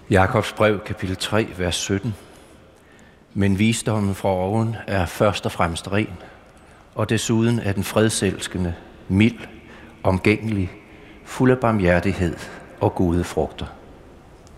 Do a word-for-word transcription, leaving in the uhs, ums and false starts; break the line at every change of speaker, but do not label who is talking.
Jakobs brev, kapitel tre, vers sytten. Men visdommen fra oven er først og fremmest ren, og desuden er den fredselskende, mild, omgængelig, fuld af barmhjertighed og gode frugter.